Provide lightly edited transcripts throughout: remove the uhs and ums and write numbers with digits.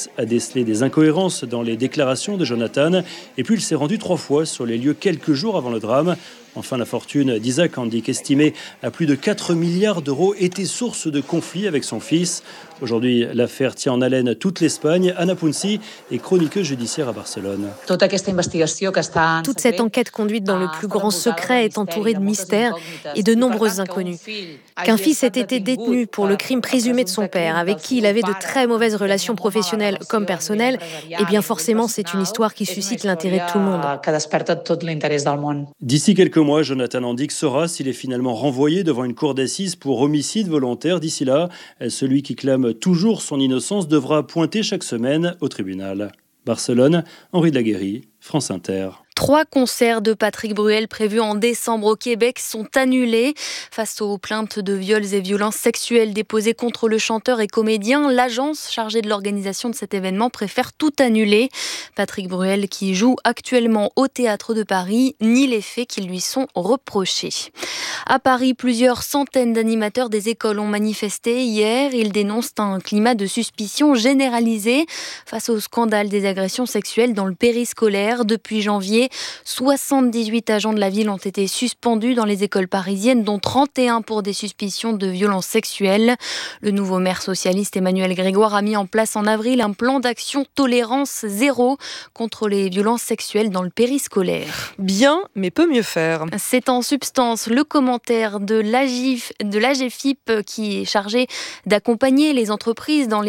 police a décelé des incohérences dans les déclarations de Jonathan. Et puis il s'est rendu 3 fois sur les lieux quelques jours avant le drame. Enfin, la fortune d'Isaac Handic, estimée à plus de 4 milliards d'euros, était source de conflits avec son fils. Aujourd'hui, l'affaire tient en haleine toute l'Espagne. Anna Punsi est chroniqueuse judiciaire à Barcelone. Toute cette enquête conduite dans le plus grand secret est entourée de mystères et de nombreuses inconnues. Qu'un fils ait été détenu pour le crime présumé de son père, avec qui il avait de très mauvaises relations professionnelles comme personnelles, eh bien forcément, c'est une histoire qui suscite l'intérêt de tout le monde. D'ici quelques mois, Jonathan Handic saura s'il est finalement renvoyé devant une cour d'assises pour homicide volontaire. D'ici là, celui qui clame toujours son innocence devra pointer chaque semaine au tribunal. Barcelone, Henri Daguerre, France Inter. 3 concerts de Patrick Bruel prévus en décembre au Québec sont annulés. Face aux plaintes de viols et violences sexuelles déposées contre le chanteur et comédien, l'agence chargée de l'organisation de cet événement préfère tout annuler. Patrick Bruel, qui joue actuellement au Théâtre de Paris, nie les faits qui lui sont reprochés. À Paris, plusieurs centaines d'animateurs des écoles ont manifesté hier. Ils dénoncent un climat de suspicion généralisé face au scandale des agressions sexuelles dans le périscolaire. Depuis janvier, 78 agents de la ville ont été suspendus dans les écoles parisiennes, dont 31 pour des suspicions de violences sexuelles. Le nouveau maire socialiste Emmanuel Grégoire a mis en place en avril un plan d'action tolérance zéro contre les violences sexuelles dans le périscolaire. Bien, mais peut mieux faire. C'est en substance le commentaire de l'AGFIP qui est chargé d'accompagner les entreprises dans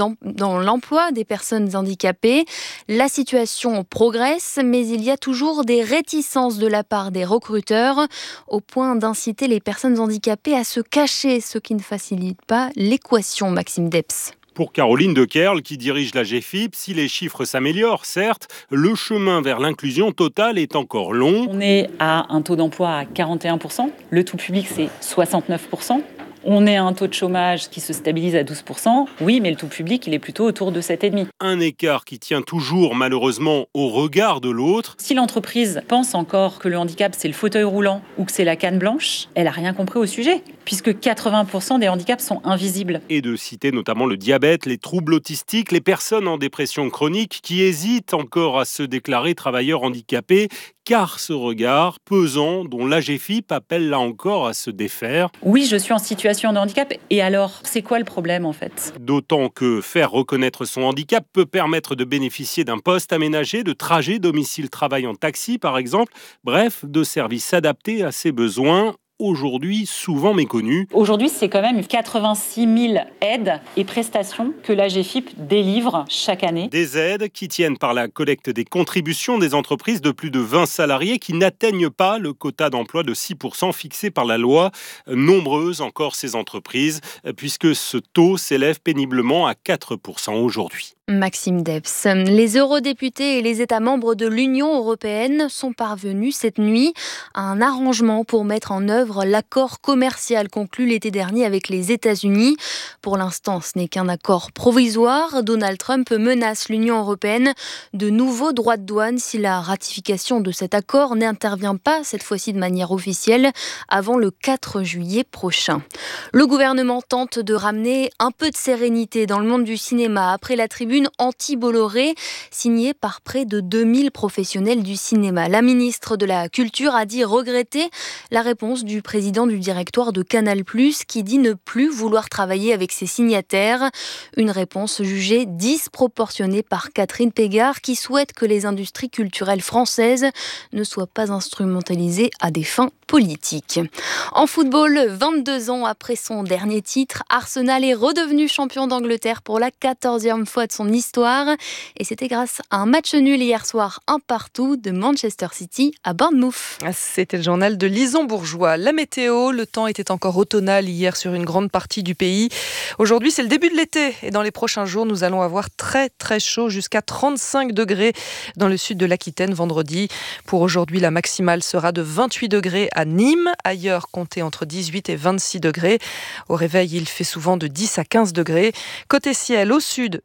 l'emploi des personnes handicapées. La situation progresse, mais il y a toujours des réticences de la part des recruteurs, au point d'inciter les personnes handicapées à se cacher, ce qui ne facilite pas l'équation, Maxime Depps. Pour Caroline Dekerle, qui dirige la GFIP, si les chiffres s'améliorent, certes, le chemin vers l'inclusion totale est encore long. On est à un taux d'emploi à 41%, le tout public c'est 69%. On est à un taux de chômage qui se stabilise à 12%. Oui, mais le tout public, il est plutôt autour de 7,5%. Un écart qui tient toujours, malheureusement, au regard de l'autre. Si l'entreprise pense encore que le handicap, c'est le fauteuil roulant ou que c'est la canne blanche, elle n'a rien compris au sujet, puisque 80% des handicaps sont invisibles. Et de citer notamment le diabète, les troubles autistiques, les personnes en dépression chronique qui hésitent encore à se déclarer travailleurs handicapés, car ce regard pesant dont l'AGFIP appelle là encore à se défaire. Oui, je suis en situation de handicap, et alors, c'est quoi le problème en fait ? D'autant que faire reconnaître son handicap peut permettre de bénéficier d'un poste aménagé, de trajet domicile-travail en taxi par exemple, bref, de services adaptés à ses besoins, aujourd'hui souvent méconnus. Aujourd'hui, c'est quand même 86 000 aides et prestations que l'AGFIP délivre chaque année. Des aides qui tiennent par la collecte des contributions des entreprises de plus de 20 salariés qui n'atteignent pas le quota d'emploi de 6% fixé par la loi. Nombreuses encore ces entreprises, puisque ce taux s'élève péniblement à 4% aujourd'hui. Maxime Depps. Les eurodéputés et les États membres de l'Union européenne sont parvenus cette nuit à un arrangement pour mettre en œuvre l'accord commercial conclu l'été dernier avec les États-Unis. Pour l'instant, ce n'est qu'un accord provisoire. Donald Trump menace l'Union européenne de nouveaux droits de douane si la ratification de cet accord n'intervient pas, cette fois-ci de manière officielle, avant le 4 juillet prochain. Le gouvernement tente de ramener un peu de sérénité dans le monde du cinéma après la tribune anti-Bolloré, signée par près de 2000 professionnels du cinéma. La ministre de la Culture a dit regretter la réponse du président du directoire de Canal+, qui dit ne plus vouloir travailler avec ses signataires. Une réponse jugée disproportionnée par Catherine Pégard, qui souhaite que les industries culturelles françaises ne soient pas instrumentalisées à des fins politiques. En football, 22 ans après son dernier titre, Arsenal est redevenu champion d'Angleterre pour la 14e fois de son histoire. Et c'était grâce à un match nul hier soir, 1-1 de Manchester City à Bournemouth. C'était le journal de Lison Bourgeois. La météo, le temps était encore automnal hier sur une grande partie du pays. Aujourd'hui, c'est le début de l'été. Et dans les prochains jours, nous allons avoir très très chaud, jusqu'à 35 degrés dans le sud de l'Aquitaine vendredi. Pour aujourd'hui, la maximale sera de 28 degrés à Nîmes. Ailleurs, comptez entre 18 et 26 degrés. Au réveil, il fait souvent de 10 à 15 degrés. Côté ciel, au sud, du soleil.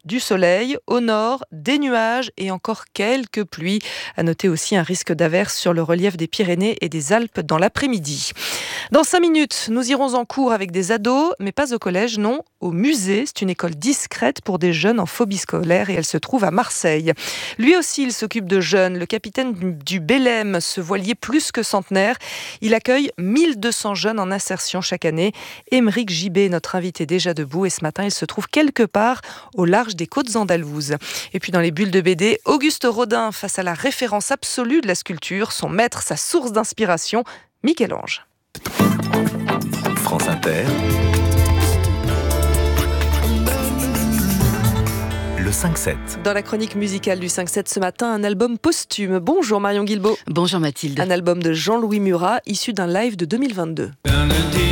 soleil. Au nord, des nuages et encore quelques pluies. À noter aussi un risque d'averse sur le relief des Pyrénées et des Alpes dans l'après-midi. Dans 5 minutes, nous irons en cours avec des ados, mais pas au collège, non, au musée. C'est une école discrète pour des jeunes en phobie scolaire et elle se trouve à Marseille. Lui aussi, il s'occupe de jeunes. Le capitaine du Bélème, ce voilier plus que centenaire, il accueille 1200 jeunes en insertion chaque année. Émeric Gibet est notre invité déjà debout et ce matin, il se trouve quelque part au large des côtes andalouses. Et puis dans les bulles de BD, Auguste Rodin face à la référence absolue de la sculpture, son maître, sa source d'inspiration, Michel-Ange. France Inter, le 5-7. Dans la chronique musicale du 5-7 ce matin, un album posthume. Bonjour Marion Guilbault. Bonjour Mathilde. Un album de Jean-Louis Murat, issu d'un live de 2022.